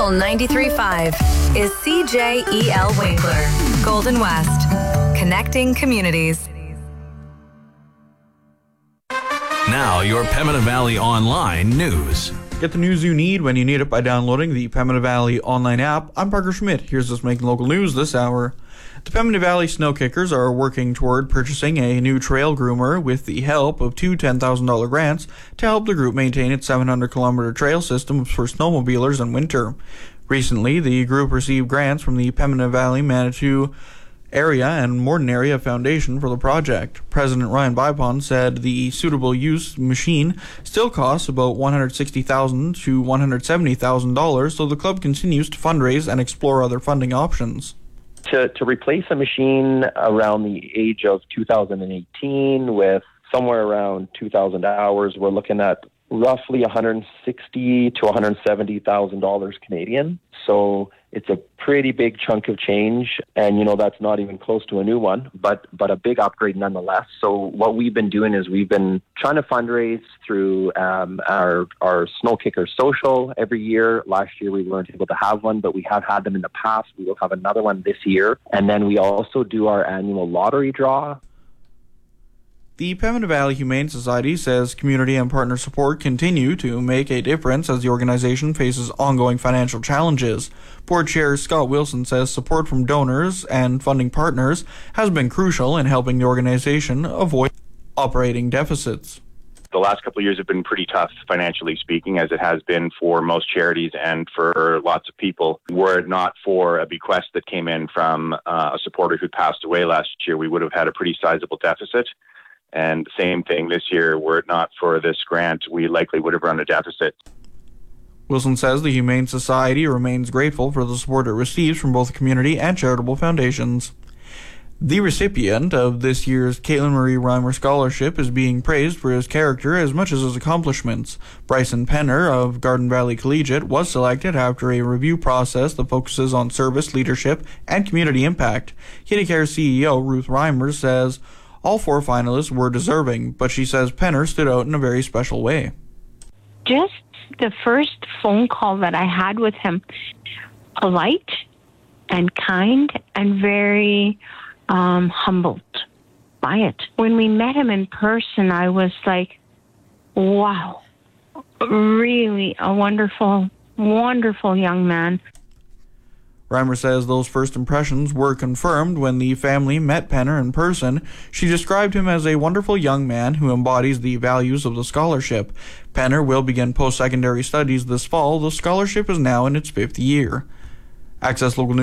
Soul 93.5 is CJEL Winkler, Golden West, connecting communities. Now, your Pembina Valley Online news. Get the news you need when you need it by downloading the Pembina Valley Online app. I'm Parker Schmidt. Here's what's making local news this hour. The Pembina Valley Snow Kickers are working toward purchasing a new trail groomer with the help of two $10,000 grants to help the group maintain its 700-kilometer trail system for snowmobilers in winter. Recently, the group received grants from the Pembina Valley Manitou Area and Morden Area Foundation for the project. President Ryan Bipon said the suitable use machine still costs about $160,000 to $170,000, so the club continues to fundraise and explore other funding options. To replace a machine around the age of 2018 with somewhere around 2,000 hours, we're looking at roughly $160,000 to $170,000 Canadian. So it's a pretty big chunk of change, and that's not even close to a new one, but a big upgrade nonetheless. So what we've been doing is we've been trying to fundraise through our Snow Kicker Social every year. Last year we weren't able to have one, but we have had them in the past. We will have another one this year, and then we also do our annual lottery draw. The Pembina Valley Humane Society says community and partner support continue to make a difference as the organization faces ongoing financial challenges. Board Chair Scott Wilson says support from donors and funding partners has been crucial in helping the organization avoid operating deficits. The last couple of years have been pretty tough, financially speaking, as it has been for most charities and for lots of people. Were it not for a bequest that came in from a supporter who passed away last year, we would have had a pretty sizable deficit. And same thing this year, were it not for this grant, we likely would have run a deficit. Wilson says the Humane Society remains grateful for the support it receives from both community and charitable foundations. The recipient of this year's Caitlin Marie Reimer Scholarship is being praised for his character as much as his accomplishments. Bryson Penner of Garden Valley Collegiate was selected after a review process that focuses on service, leadership, and community impact. KiddieCare CEO Ruth Reimer says all four finalists were deserving, but she says Penner stood out in a very special way. Just the first phone call that I had with him, polite and kind and very humbled by it. When we met him in person, I was like, wow, really a wonderful, wonderful young man. Reimer says those first impressions were confirmed when the family met Penner in person. She described him as a wonderful young man who embodies the values of the scholarship. Penner will begin post-secondary studies this fall. The scholarship is now in its 5th year. Access Local News